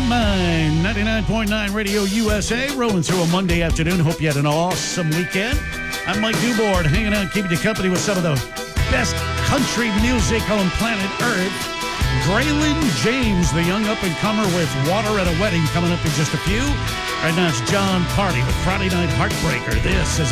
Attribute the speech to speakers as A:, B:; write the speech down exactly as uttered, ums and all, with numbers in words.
A: Mine, ninety-nine point nine Radio U S A, rolling through a Monday afternoon. Hope you had an awesome weekend. I'm Mike Newboard, hanging out, keeping you company with some of the best country music on planet Earth. Graylin James, the young up-and-comer with Water at a Wedding, coming up in just a few. Right now it's John Party with Friday Night Heartbreaker. This is